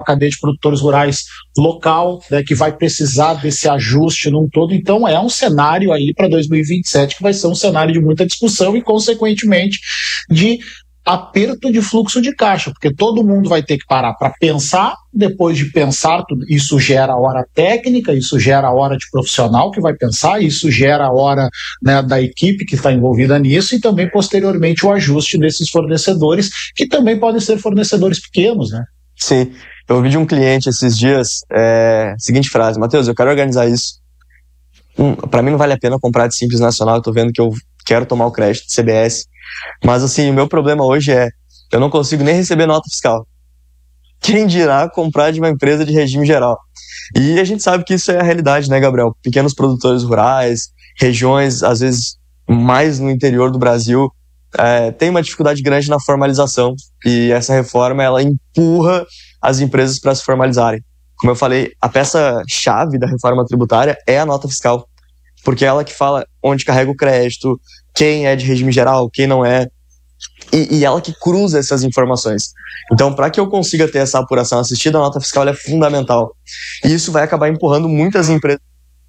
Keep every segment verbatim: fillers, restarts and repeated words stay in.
cadeia de produtores rurais local, né, que vai precisar desse ajuste num todo. Então é um cenário aí para dois mil e vinte e sete que vai ser um cenário de muita discussão e, consequentemente, de aperto de fluxo de caixa, porque todo mundo vai ter que parar para pensar. Depois de pensar, isso gera hora técnica, isso gera hora de profissional que vai pensar, isso gera hora, né, da equipe que está envolvida nisso, e também posteriormente o ajuste desses fornecedores, que também podem ser fornecedores pequenos, né? Sim, eu ouvi de um cliente esses dias, é, seguinte frase: Matheus, eu quero organizar isso, hum, para mim não vale a pena comprar de Simples Nacional, eu tô vendo que eu quero tomar o crédito de C B S, mas assim, o meu problema hoje é, eu não consigo nem receber nota fiscal. Quem dirá comprar de uma empresa de regime geral? E a gente sabe que isso é a realidade, né, Gabriel? Pequenos produtores rurais, regiões, às vezes mais no interior do Brasil, é, tem uma dificuldade grande na formalização, e essa reforma, ela empurra as empresas para se formalizarem. Como eu falei, a peça-chave da reforma tributária é a nota fiscal, porque é ela que fala onde carrega o crédito, quem é de regime geral, quem não é, e, e ela que cruza essas informações. Então, para que eu consiga ter essa apuração assistida, a nota fiscal é fundamental. E isso vai acabar empurrando muitas empresas.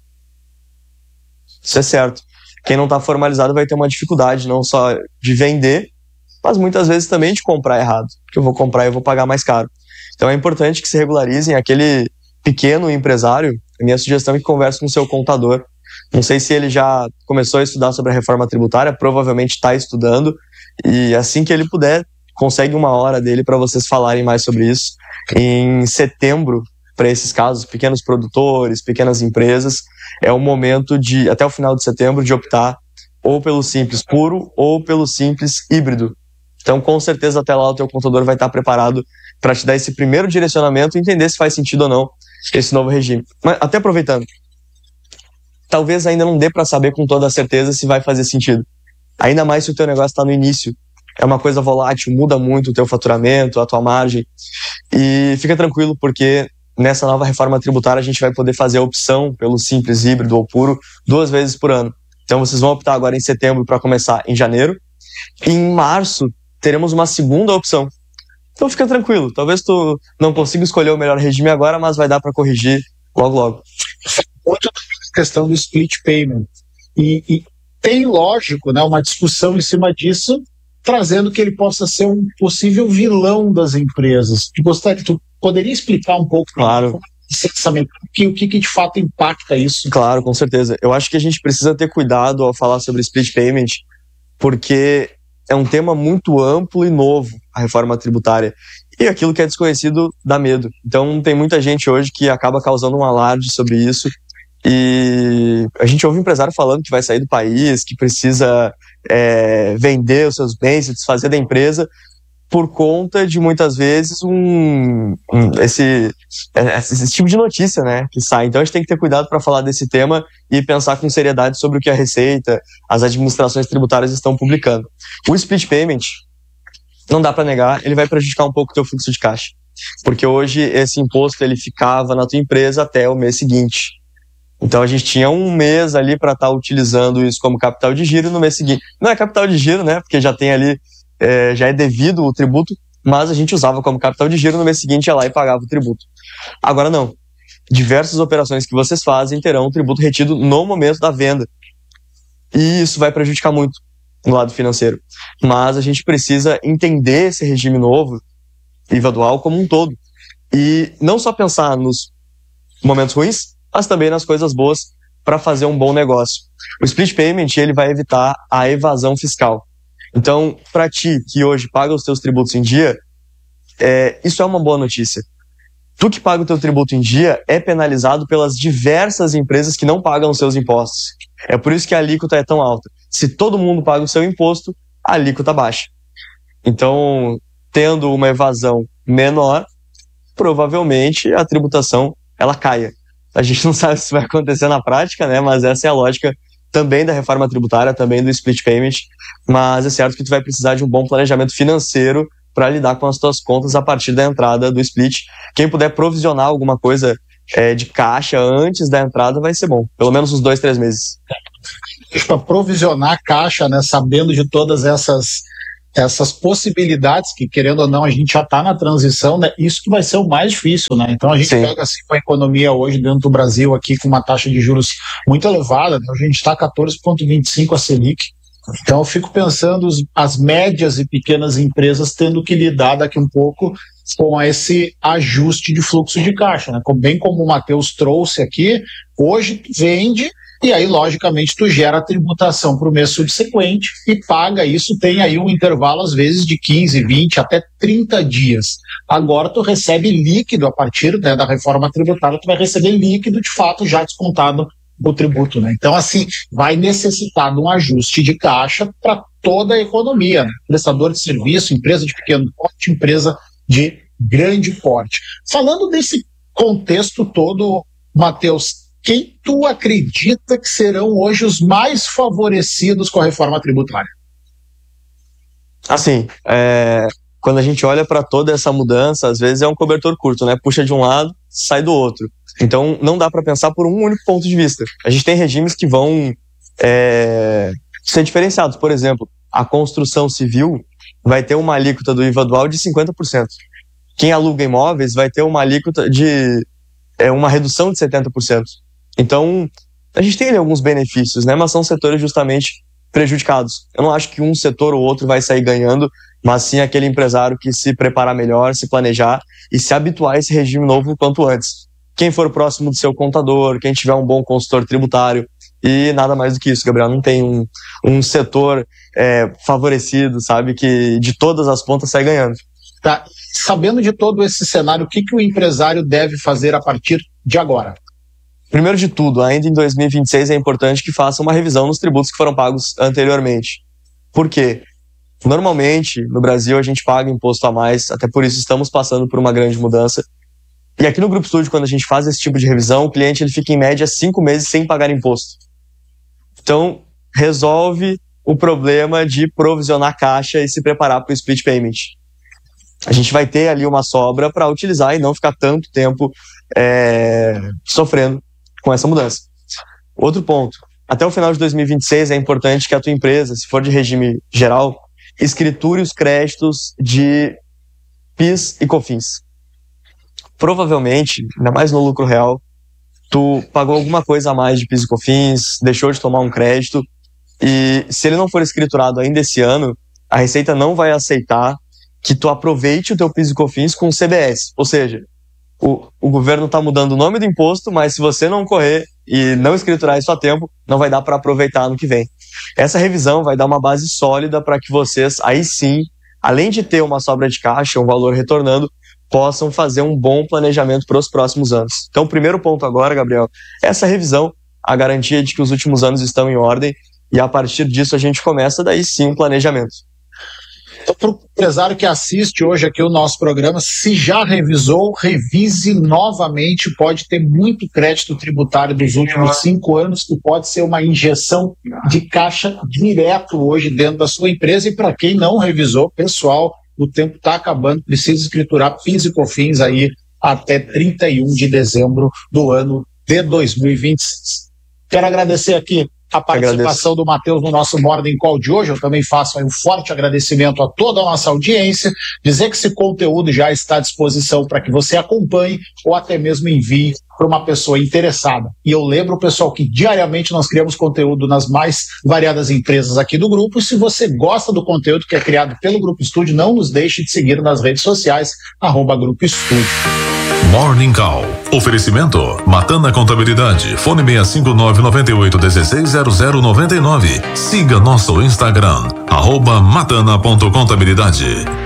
Isso é certo. Quem não está formalizado vai ter uma dificuldade, não só de vender, mas muitas vezes também de comprar errado, porque eu vou comprar e eu vou pagar mais caro. Então é importante que se regularizem. Aquele pequeno empresário, a minha sugestão é que converse com o seu contador. Não sei se ele já começou a estudar sobre a reforma tributária, provavelmente está estudando, e assim que ele puder, consegue uma hora dele para vocês falarem mais sobre isso. Em setembro, para esses casos, pequenos produtores, pequenas empresas, é o momento de, até o final de setembro, de optar ou pelo Simples puro ou pelo Simples híbrido. Então, com certeza, até lá o teu contador vai estar preparado para te dar esse primeiro direcionamento e entender se faz sentido ou não esse novo regime. Mas, até aproveitando, talvez ainda não dê para saber com toda a certeza se vai fazer sentido. Ainda mais se o teu negócio está no início. É uma coisa volátil, muda muito o teu faturamento, a tua margem. E fica tranquilo, porque nessa nova reforma tributária a gente vai poder fazer a opção pelo Simples híbrido ou puro duas vezes por ano. Então vocês vão optar agora em setembro para começar em janeiro. E em março teremos uma segunda opção. Então fica tranquilo. Talvez tu não consiga escolher o melhor regime agora, mas vai dar para corrigir logo logo. Outra questão do split payment. E, e tem, lógico, né, uma discussão em cima disso, trazendo que ele possa ser um possível vilão das empresas. Tu gostaria, tu poderia explicar um pouco? Claro. Como é que, o que, que de fato impacta isso? Claro, com certeza. Eu acho que a gente precisa ter cuidado ao falar sobre split payment, porque é um tema muito amplo e novo, a reforma tributária. E aquilo que é desconhecido dá medo. Então tem muita gente hoje que acaba causando um alarde sobre isso. E a gente ouve empresário falando que vai sair do país, que precisa é, vender os seus bens, se desfazer da empresa, por conta de muitas vezes um, um esse, esse tipo de notícia, né, que sai. Então a gente tem que ter cuidado para falar desse tema e pensar com seriedade sobre o que a Receita, as administrações tributárias estão publicando. O split payment, não dá para negar, ele vai prejudicar um pouco o teu fluxo de caixa, porque hoje esse imposto ele ficava na tua empresa até o mês seguinte. Então a gente tinha um mês ali para estar tá utilizando isso como capital de giro, no mês seguinte. Não é capital de giro, né? Porque já tem ali, é, já é devido o tributo, mas a gente usava como capital de giro, no mês seguinte ia lá e pagava o tributo. Agora não. Diversas operações que vocês fazem terão o tributo retido no momento da venda. E isso vai prejudicar muito no lado financeiro. Mas a gente precisa entender esse regime novo, I V A dual, como um todo. E não só pensar nos momentos ruins, mas também nas coisas boas para fazer um bom negócio. O split payment ele vai evitar a evasão fiscal. Então, para ti que hoje paga os teus tributos em dia, é, isso é uma boa notícia. Tu que paga o teu tributo em dia é penalizado pelas diversas empresas que não pagam os seus impostos. É por isso que a alíquota é tão alta. Se todo mundo paga o seu imposto, a alíquota baixa. Então, tendo uma evasão menor, provavelmente a tributação ela caia. A gente não sabe se vai acontecer na prática, né? Mas essa é a lógica também da reforma tributária, também do split payment. Mas é certo que tu vai precisar de um bom planejamento financeiro para lidar com as tuas contas a partir da entrada do split. Quem puder provisionar alguma coisa é, de caixa antes da entrada vai ser bom. Pelo menos uns dois, três meses. Para provisionar a caixa, né, sabendo de todas essas essas possibilidades que, querendo ou não, a gente já está na transição, né? Isso que vai ser o mais difícil, né? Então a gente Sim. pega assim com a economia hoje dentro do Brasil aqui com uma taxa de juros muito elevada, né? A gente está quatorze vírgula vinte e cinco a Selic. Então eu fico pensando os, as médias e pequenas empresas tendo que lidar daqui um pouco com esse ajuste de fluxo de caixa, né? Bem como o Matheus trouxe aqui, hoje tu vende e aí logicamente tu gera a tributação para o mês subsequente e paga isso, tem aí um intervalo às vezes de quinze, vinte, até trinta dias. Agora tu recebe líquido a partir, né, da reforma tributária, tu vai receber líquido de fato já descontado o tributo, né? Então, assim, vai necessitar de um ajuste de caixa para toda a economia, né? Prestador de serviço, empresa de pequeno porte, empresa de grande porte. Falando desse contexto todo, Matheus, quem tu acredita que serão hoje os mais favorecidos com a reforma tributária? Assim, é, quando a gente olha para toda essa mudança, às vezes é um cobertor curto, né? Puxa de um lado, sai do outro. Então, não dá para pensar por um único ponto de vista. A gente tem regimes que vão é, ser diferenciados. Por exemplo, a construção civil vai ter uma alíquota do I V A dual de cinquenta por cento. Quem aluga imóveis vai ter uma alíquota de é, uma redução de setenta por cento. Então, a gente tem ali alguns benefícios, né? Mas são setores justamente prejudicados. Eu não acho que um setor ou outro vai sair ganhando, mas sim aquele empresário que se preparar melhor, se planejar e se habituar a esse regime novo o quanto antes. Quem for próximo do seu contador, quem tiver um bom consultor tributário e nada mais do que isso, Gabriel. Não tem um, um setor é, favorecido, sabe, que de todas as pontas sai ganhando. Tá. Sabendo de todo esse cenário, o que, que o empresário deve fazer a partir de agora? Primeiro de tudo, ainda em dois mil e vinte e seis é importante que faça uma revisão nos tributos que foram pagos anteriormente. Por quê? Normalmente, no Brasil, a gente paga imposto a mais, até por isso estamos passando por uma grande mudança. E aqui no Grupo Estúdio, quando a gente faz esse tipo de revisão, o cliente ele fica em média cinco meses sem pagar imposto. Então, resolve o problema de provisionar caixa e se preparar para o split payment. A gente vai ter ali uma sobra para utilizar e não ficar tanto tempo é, sofrendo com essa mudança. Outro ponto, até o final de dois mil e vinte e seis é importante que a tua empresa, se for de regime geral, escriture os créditos de PIS e COFINS. Provavelmente, ainda mais no lucro real, tu pagou alguma coisa a mais de PIS e COFINS, deixou de tomar um crédito, e se ele não for escriturado ainda esse ano, a Receita não vai aceitar que tu aproveite o teu PIS e COFINS com o C B S. Ou seja, o, o governo está mudando o nome do imposto, mas se você não correr e não escriturar isso a tempo, não vai dar para aproveitar no que vem. Essa revisão vai dar uma base sólida para que vocês, aí sim, além de ter uma sobra de caixa, um valor retornando, possam fazer um bom planejamento para os próximos anos. Então, o primeiro ponto agora, Gabriel, é essa revisão, a garantia de que os últimos anos estão em ordem, e a partir disso a gente começa daí sim um planejamento. Então, para o empresário que assiste hoje aqui o nosso programa, se já revisou, revise novamente, pode ter muito crédito tributário dos últimos cinco anos, que pode ser uma injeção de caixa direto hoje dentro da sua empresa. E para quem não revisou, pessoal, o tempo está acabando, precisa escriturar PIS e COFINS aí até trinta e um de dezembro do ano de dois mil e vinte e seis. Quero agradecer aqui a participação do Matheus no nosso Morning Call de hoje. Eu também faço aí um forte agradecimento a toda a nossa audiência, dizer que esse conteúdo já está à disposição para que você acompanhe ou até mesmo envie para uma pessoa interessada. E eu lembro, pessoal, que diariamente nós criamos conteúdo nas mais variadas empresas aqui do grupo, e se você gosta do conteúdo que é criado pelo Grupo Estúdio, não nos deixe de seguir nas redes sociais, arroba Grupo Estúdio. Morning Call. Oferecimento Matana Contabilidade. Fone seis cinco nove nove oito um seis zero zero nove nove. Siga nosso Instagram, arroba matana ponto contabilidade.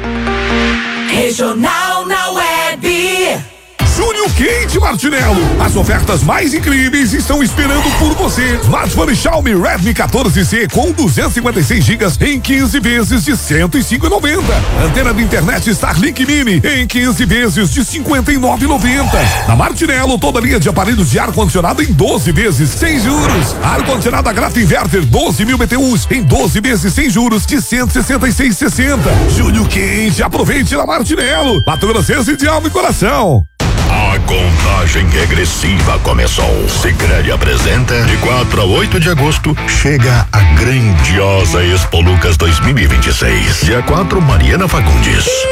Regional na Web. Júnior Quente Martinello. As ofertas mais incríveis estão esperando por você. Smartphone Xiaomi Redmi quatorze C com duzentos e cinquenta e seis gigas em quinze vezes de cento e cinco reais e noventa centavos. Antena de internet Starlink Mini em quinze vezes de cinquenta e nove reais e noventa centavos. Na Martinello, toda linha de aparelhos de ar-condicionado em doze vezes sem juros. Ar-condicionado a Grata Inverter doze mil B T Us em doze vezes sem juros de cento e sessenta e seis reais e sessenta centavos. Júnior Quente, aproveite na Martinello. Mato Grossense de alma e coração. Contagem regressiva começou. Sicredi apresenta, de quatro a oito de agosto, chega a grandiosa Expo Lucas dois mil e vinte e seis. Dia quatro, Mariana Fagundes.